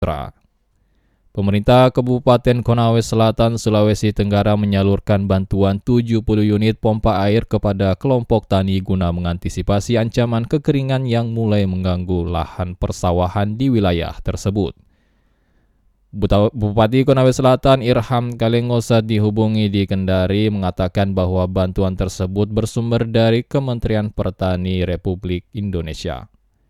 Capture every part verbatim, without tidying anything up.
Pemerintah Kabupaten Konawe Selatan, Sulawesi Tenggara menyalurkan bantuan tujuh puluh unit pompa air kepada kelompok tani guna mengantisipasi ancaman kekeringan yang mulai mengganggu lahan persawahan di wilayah tersebut. Bupati Konawe Selatan Irham Kalengo saat dihubungi di Kendari mengatakan bahwa bantuan tersebut bersumber dari Kementerian Pertanian Republik Indonesia.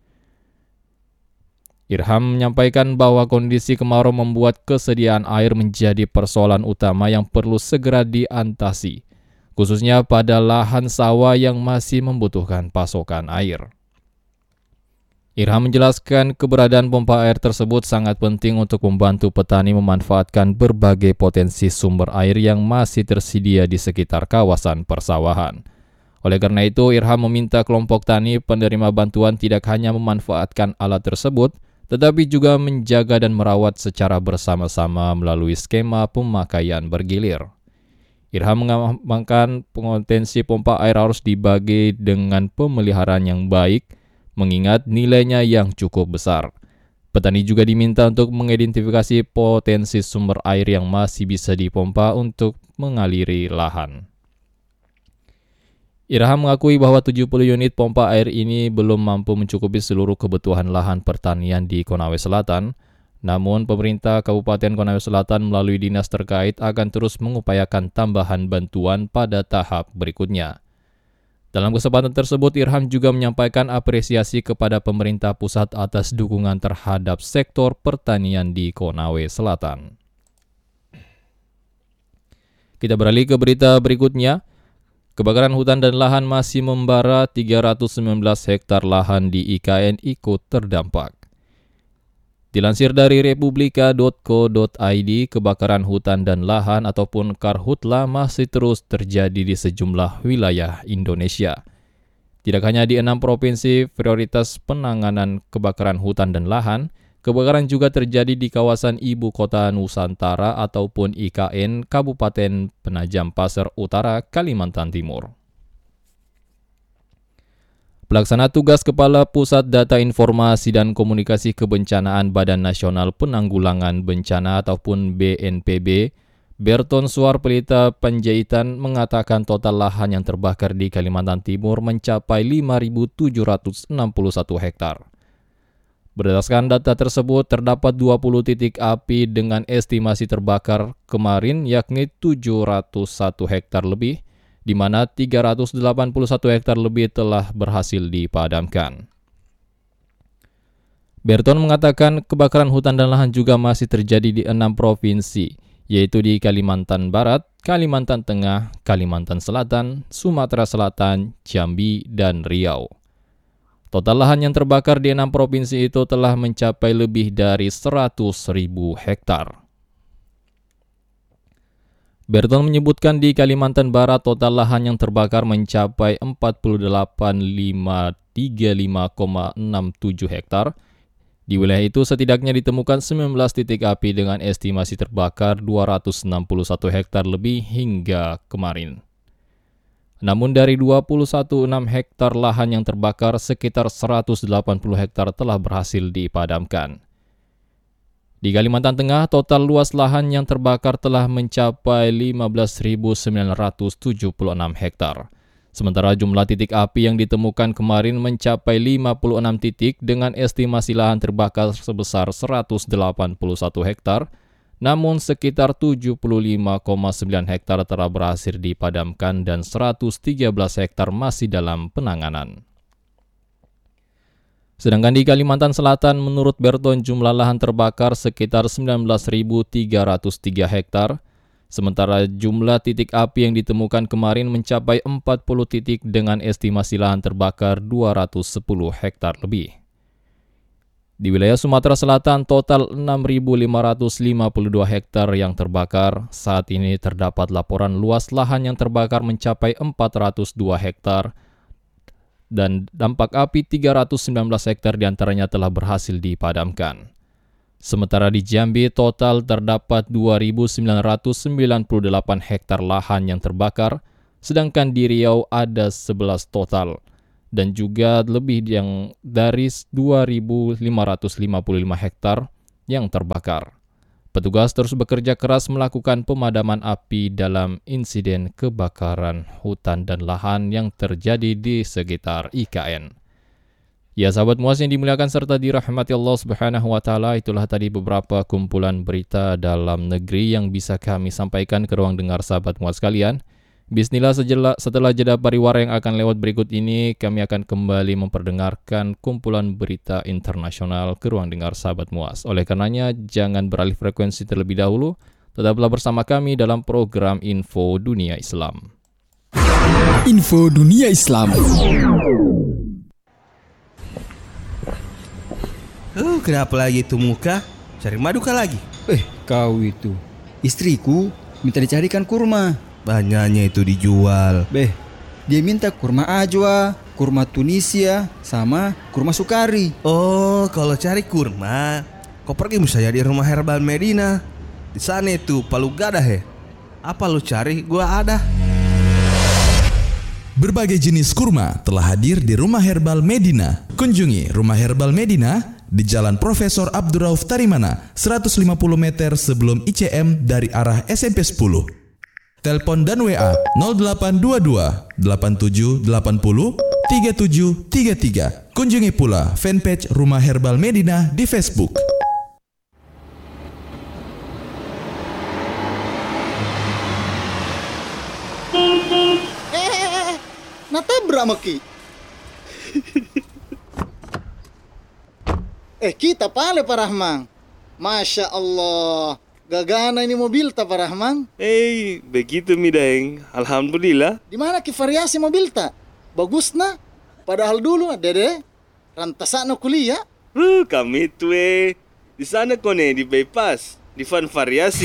Irham menyampaikan bahwa kondisi kemarau membuat kesediaan air menjadi persoalan utama yang perlu segera diatasi, khususnya pada lahan sawah yang masih membutuhkan pasokan air. Irham menjelaskan keberadaan pompa air tersebut sangat penting untuk membantu petani memanfaatkan berbagai potensi sumber air yang masih tersedia di sekitar kawasan persawahan. Oleh karena itu, Irham meminta kelompok tani penerima bantuan tidak hanya memanfaatkan alat tersebut, tetapi juga menjaga dan merawat secara bersama-sama melalui skema pemakaian bergilir. Irham mengembangkan potensi pompa air harus dibagi dengan pemeliharaan yang baik, mengingat nilainya yang cukup besar. Petani juga diminta untuk mengidentifikasi potensi sumber air yang masih bisa dipompa untuk mengaliri lahan. Irham mengakui bahwa tujuh puluh unit pompa air ini belum mampu mencukupi seluruh kebutuhan lahan pertanian di Konawe Selatan, namun pemerintah Kabupaten Konawe Selatan melalui dinas terkait akan terus mengupayakan tambahan bantuan pada tahap berikutnya. Dalam kesempatan tersebut, Irham juga menyampaikan apresiasi kepada pemerintah pusat atas dukungan terhadap sektor pertanian di Konawe Selatan. Kita beralih ke berita berikutnya. Kebakaran hutan dan lahan masih membara, tiga ratus sembilan belas hektar lahan di I K N ikut terdampak. Dilansir dari republika titik co titik i d, kebakaran hutan dan lahan ataupun karhutla masih terus terjadi di sejumlah wilayah Indonesia. Tidak hanya di enam provinsi prioritas penanganan kebakaran hutan dan lahan, kebakaran juga terjadi di kawasan Ibu Kota Nusantara ataupun I K N Kabupaten Penajam Pasir Utara, Kalimantan Timur. Pelaksana tugas Kepala Pusat Data Informasi dan Komunikasi Kebencanaan Badan Nasional Penanggulangan Bencana ataupun B N P B, Berton Suar Pelita Panjaitan mengatakan total lahan yang terbakar di Kalimantan Timur mencapai lima ribu tujuh ratus enam puluh satu hektar. Berdasarkan data tersebut, terdapat dua puluh titik api dengan estimasi terbakar kemarin yakni tujuh ratus satu hektar lebih, di mana tiga ratus delapan puluh satu hektar lebih telah berhasil dipadamkan. Berton mengatakan kebakaran hutan dan lahan juga masih terjadi di enam provinsi, yaitu di Kalimantan Barat, Kalimantan Tengah, Kalimantan Selatan, Sumatera Selatan, Jambi, dan Riau. Total lahan yang terbakar di enam provinsi itu telah mencapai lebih dari seratus ribu hektar. Berton menyebutkan di Kalimantan Barat total lahan yang terbakar mencapai empat puluh delapan ribu lima ratus tiga puluh lima koma enam tujuh hektar. Di wilayah itu setidaknya ditemukan sembilan belas titik api dengan estimasi terbakar dua ratus enam puluh satu hektar lebih hingga kemarin. Namun dari dua puluh satu koma enam hektar lahan yang terbakar, sekitar seratus delapan puluh hektar telah berhasil dipadamkan. Di Kalimantan Tengah, total luas lahan yang terbakar telah mencapai lima belas ribu sembilan ratus tujuh puluh enam hektar. Sementara jumlah titik api yang ditemukan kemarin mencapai lima puluh enam titik dengan estimasi lahan terbakar sebesar seratus delapan puluh satu hektar. Namun sekitar tujuh puluh lima koma sembilan hektar telah berhasil dipadamkan dan seratus tiga belas hektar masih dalam penanganan. Sedangkan di Kalimantan Selatan, menurut Berton jumlah lahan terbakar sekitar sembilan belas ribu tiga ratus tiga hektar, sementara jumlah titik api yang ditemukan kemarin mencapai empat puluh titik dengan estimasi lahan terbakar dua ratus sepuluh hektar lebih. Di wilayah Sumatera Selatan, total enam ribu lima ratus lima puluh dua hektar yang terbakar. Saat ini terdapat laporan luas lahan yang terbakar mencapai empat ratus dua hektar dan dampak api tiga ratus sembilan belas hektar diantaranya telah berhasil dipadamkan. Sementara di Jambi, total terdapat dua ribu sembilan ratus sembilan puluh delapan hektar lahan yang terbakar, sedangkan di Riau ada sebelas total. Dan juga lebih yang dari dua ribu lima ratus lima puluh lima hektar yang terbakar. Petugas terus bekerja keras melakukan pemadaman api dalam insiden kebakaran hutan dan lahan yang terjadi di sekitar I K N. Ya sahabat Muas yang dimuliakan serta dirahmati Allah Subhanahu wa taala, itulah tadi beberapa kumpulan berita dalam negeri yang bisa kami sampaikan ke ruang dengar sahabat Muas sekalian. Bismillah, setelah jeda pariwara yang akan lewat berikut ini, kami akan kembali memperdengarkan kumpulan berita internasional ke ruang dengar sahabat Muas. Oleh karenanya, jangan beralih frekuensi terlebih dahulu. Tetaplah bersama kami dalam program Info Dunia Islam. Info Dunia Islam. Oh, kenapa lagi itu muka? Cari madu kah lagi? Eh, kau itu. Istriku minta dicarikan kurma. Banyaknya itu dijual. Beh, dia minta kurma ajwa, kurma Tunisia, sama kurma sukari. Oh, kalau cari kurma, kau pergi misalnya di rumah Herbal Medina. Di sana itu palu gada he. Apa lu cari? Gua ada. Berbagai jenis kurma telah hadir di Rumah Herbal Medina. Kunjungi Rumah Herbal Medina di Jalan Profesor Abdurrauf Tarimana, seratus lima puluh meter sebelum I C M dari arah S M P sepuluh. Telepon dan W A nol delapan dua dua delapan tujuh delapan nol tiga tujuh tiga tiga. Kunjungi pula fanpage Rumah Herbal Medina di Facebook. Eh, natabrak maki. eh, kita pale Pak Rahman. Masya Allah. Gagana ini mobil tak Pak Rahman? Eh, begitu mi Daeng. Alhamdulillah. Di mana ki variasi mobil tak? Bagus na. Padahal dulu Dede rantasana kuliah. Uh, kami itu eh. Di sana kone di bypass, di Van Variasi.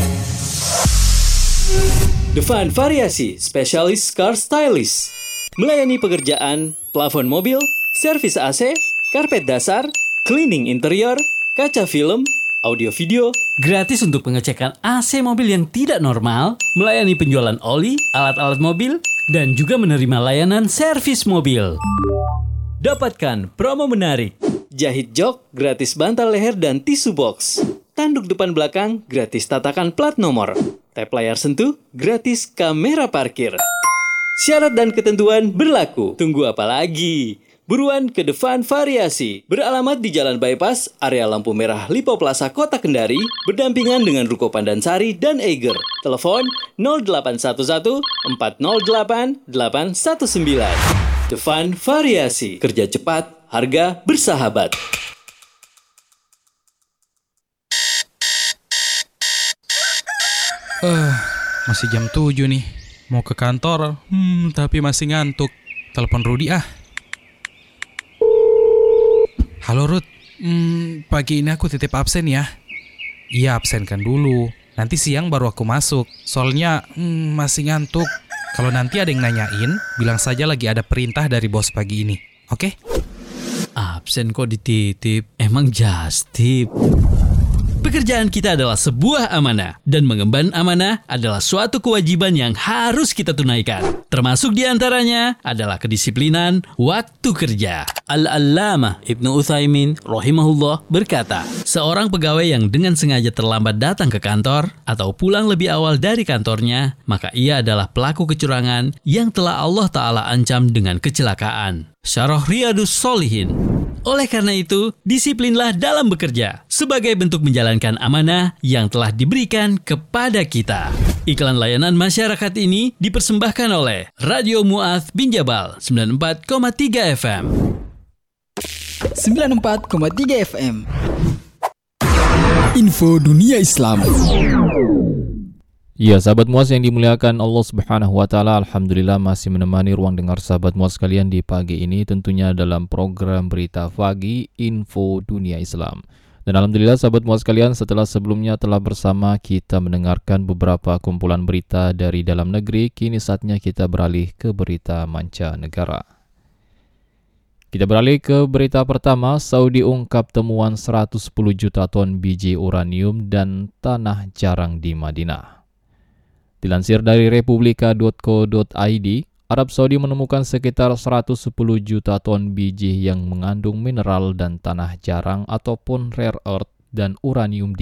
The Van Variasi, spesialis car stylist. Melayani pekerjaan plafon mobil, servis A C, karpet dasar, cleaning interior, kaca film, audio video, gratis untuk pengecekan A C mobil yang tidak normal, melayani penjualan oli, alat-alat mobil, dan juga menerima layanan servis mobil. Dapatkan promo menarik. Jahit jok, gratis bantal leher dan tisu box. Tanduk depan belakang, gratis tatakan plat nomor. Tap layar sentuh, gratis kamera parkir. Syarat dan ketentuan berlaku. Tunggu apa lagi? Buruan ke The Van Variasi. Beralamat di Jalan Bypass, area lampu merah Lipo Plaza, Kota Kendari, berdampingan dengan Ruko Pandansari dan Eiger. Telepon nol delapan satu satu empat nol delapan delapan satu sembilan. The Van Variasi. Kerja cepat, harga bersahabat. Uh, masih jam tujuh nih. Mau ke kantor, hmm, tapi masih ngantuk. Telepon Rudi ah. Halo Ruth, hmm, pagi ini aku titip absen ya. Iya, absenkan dulu. Nanti siang baru aku masuk. Soalnya hmm, masih ngantuk. Kalau nanti ada yang nanyain, bilang saja lagi ada perintah dari bos pagi ini. Oke? Absen kok dititip? Emang just tip? Pekerjaan kita adalah sebuah amanah, dan mengemban amanah adalah suatu kewajiban yang harus kita tunaikan. Termasuk diantaranya adalah kedisiplinan waktu kerja. Al-Allamah Ibnu Utsaimin rahimahullah berkata, seorang pegawai yang dengan sengaja terlambat datang ke kantor atau pulang lebih awal dari kantornya, maka ia adalah pelaku kecurangan yang telah Allah Ta'ala ancam dengan kecelakaan. Syarah Riyadus Shalihin. Oleh karena itu, disiplinlah dalam bekerja sebagai bentuk menjalankan amanah yang telah diberikan kepada kita. Iklan layanan masyarakat ini dipersembahkan oleh Radio Mu'adz bin Jabal sembilan puluh empat koma tiga F M. sembilan puluh empat koma tiga F M. Info Dunia Islam. Ya, sahabat Muas yang dimuliakan Allah Subhanahu wa taala, alhamdulillah masih menemani ruang dengar sahabat Muas sekalian di pagi ini, tentunya dalam program berita pagi Info Dunia Islam. Dan alhamdulillah sahabat Muas sekalian, setelah sebelumnya telah bersama kita mendengarkan beberapa kumpulan berita dari dalam negeri, kini saatnya kita beralih ke berita mancanegara. Kita beralih ke berita pertama. Saudi ungkap temuan seratus sepuluh juta ton biji uranium dan tanah jarang di Madinah. Dilansir dari republika dot co dot i d, Arab Saudi menemukan sekitar seratus sepuluh juta ton biji yang mengandung mineral dan tanah jarang ataupun rare earth dan uranium